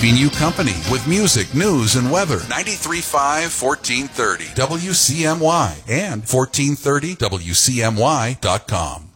keeping you company with music, news, and weather. 93.5, 1430 WCMY and 1430WCMY.com.